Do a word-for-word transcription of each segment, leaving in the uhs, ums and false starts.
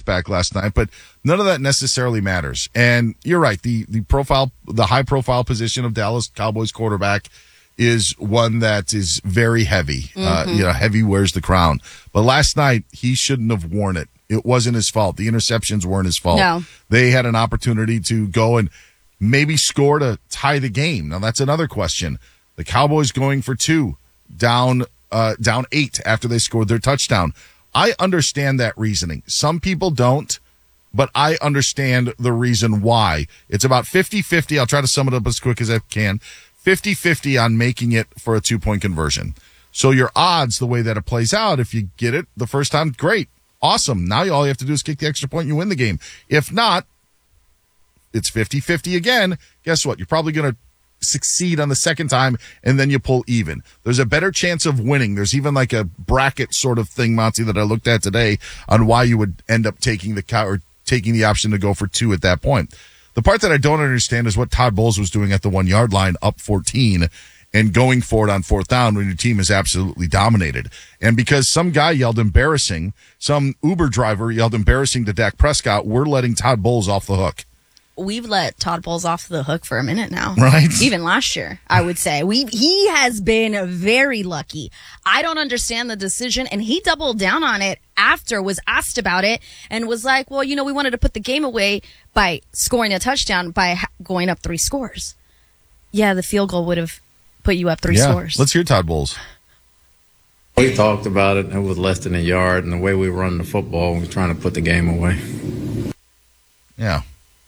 back last night, but none of that necessarily matters. And you're right. The, the profile, the high profile position of Dallas Cowboys quarterback is one that is very heavy. Mm-hmm. Uh, you know, heavy wears the crown. But last night, he shouldn't have worn it. It wasn't his fault. The interceptions weren't his fault. No. They had an opportunity to go and maybe score to tie the game. Now, that's another question. The Cowboys going for two, down uh, down eight after they scored their touchdown. I understand that reasoning. Some people don't, but I understand the reason why. It's about fifty-fifty. I'll try to sum it up as quick as I can. fifty-fifty on making it for a two-point conversion. So your odds, the way that it plays out, if you get it the first time, great. Awesome. Now all you have to do is kick the extra point and you win the game. If not, it's fifty-fifty again. Guess what? You're probably going to succeed on the second time, and then you pull even. There's a better chance of winning. There's even like a bracket sort of thing, Monty, that I looked at today on why you would end up taking the cow or taking the option to go for two at that point. The part that I don't understand is what Todd Bowles was doing at the one-yard line, up fourteen, and going for it on fourth down when your team is absolutely dominated. And because some guy yelled embarrassing, some Uber driver yelled embarrassing to Dak Prescott, we're letting Todd Bowles off the hook. We've let Todd Bowles off the hook for a minute now. Right. Even last year, I would say. we He has been very lucky. I don't understand the decision, and he doubled down on it after, was asked about it, and was like, well, you know, we wanted to put the game away by scoring a touchdown by ha- going up three scores. Yeah, the field goal would have put you up three yeah. scores. Let's hear Todd Bowles. We talked about it, and it was less than a yard, and the way we run the football, we were trying to put the game away. Yeah.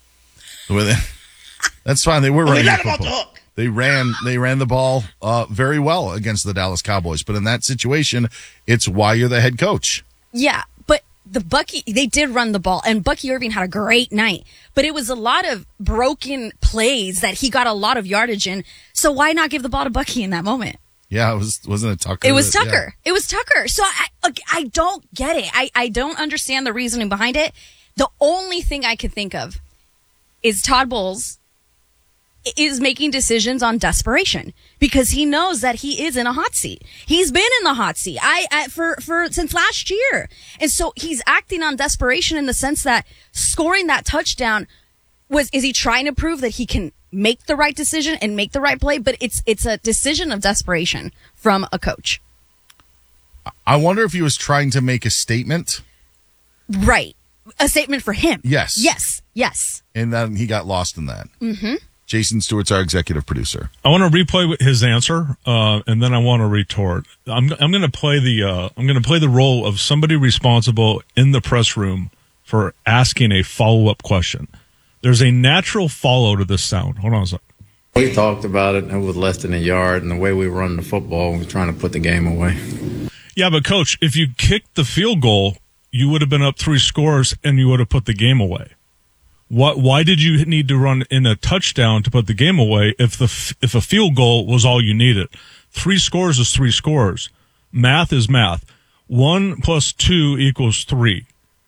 That's fine. They were running the football. They ran, they ran the ball uh, very well against the Dallas Cowboys. But in that situation, it's why you're the head coach. Yeah, but the Bucky, they did run the ball, and Bucky Irving had a great night. But it was a lot of broken plays that he got a lot of yardage in. So why not give the ball to Bucky in that moment? Yeah, it was, wasn't it Tucker? It was that, Tucker. Yeah. It was Tucker. So I, look, I don't get it. I, I don't understand the reasoning behind it. The only thing I could think of is Todd Bowles is making decisions on desperation because he knows that he is in a hot seat. He's been in the hot seat I, I for for since last year, and so he's acting on desperation in the sense that scoring that touchdown was is he trying to prove that he can make the right decision and make the right play? But it's it's a decision of desperation from a coach. I wonder if he was trying to make a statement. Right. A statement for him. Yes. Yes. Yes. And then he got lost in that. Mm-hmm. Jason Stewart's our executive producer. I want to replay his answer, uh, and then I want to retort. I'm I'm going to play the uh, I'm going to play the role of somebody responsible in the press room for asking a follow up question. There's a natural follow to this sound. Hold on a second. We talked about it, and it was less than a yard, and the way we run the football, we were trying to put the game away. Yeah, but Coach, if you kicked the field goal, you would have been up three scores, and you would have put the game away. What? Why did you need to run in a touchdown to put the game away if the if a field goal was all you needed? Three scores is three scores. Math is math. One plus two equals three.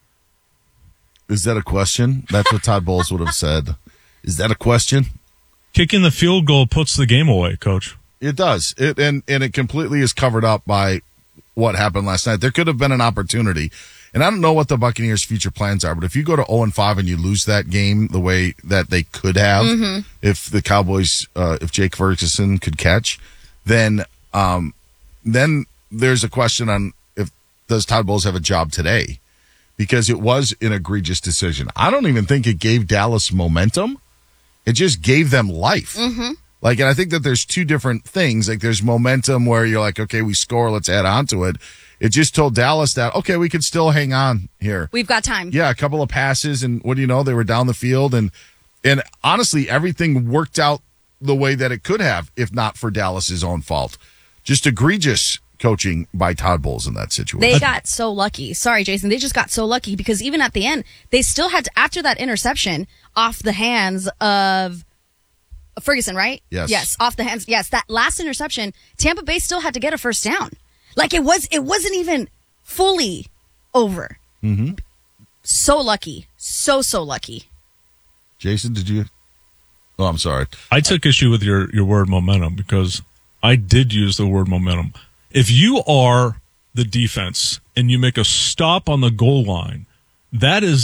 Is that a question? That's what Todd Bowles would have said. Is that a question? Kicking the field goal puts the game away, Coach. It does. It and, and it completely is covered up by what happened last night. There could have been an opportunity. And I don't know what the Buccaneers' future plans are, but if you go to oh and five and you lose that game the way that they could have, mm-hmm. if the Cowboys, uh, if Jake Ferguson could catch, then um, then there's a question on if does Todd Bowles have a job today? Because it was an egregious decision. I don't even think it gave Dallas momentum. It just gave them life. Mm-hmm. Like, and I think that there's two different things. Like, there's momentum where you're like, okay, we score, let's add on to it. It just told Dallas that, okay, we could still hang on here. We've got time. Yeah, a couple of passes, and what do you know? They were down the field, and and honestly, everything worked out the way that it could have, if not for Dallas's own fault. Just egregious coaching by Todd Bowles in that situation. They got so lucky. Sorry, Jason. They just got so lucky because even at the end, they still had to, after that interception off the hands of Ferguson, right? Yes. Yes, off the hands. Yes, that last interception, Tampa Bay still had to get a first down. Like it was, it wasn't even fully over. Mm-hmm. So lucky. So, so lucky. Jason, did you? Oh, I'm sorry. I took issue with your, your word momentum because I did use the word momentum. If you are the defense and you make a stop on the goal line, that is